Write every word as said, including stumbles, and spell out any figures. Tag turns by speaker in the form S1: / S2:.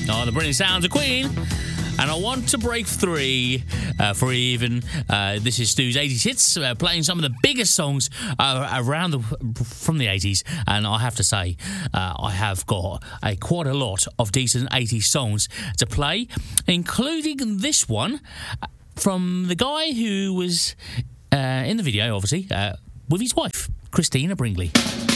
S1: Oh, the brilliant sounds of Queen. And I want to break three uh, for even. Uh, this is Stu's eighties hits, uh, playing some of the biggest songs uh, around the from the eighties. And I have to say, uh, I have got a quite a lot of decent eighties songs to play, including this one from the guy who was uh, in the video, obviously, uh, with his wife, Christina Brinkley.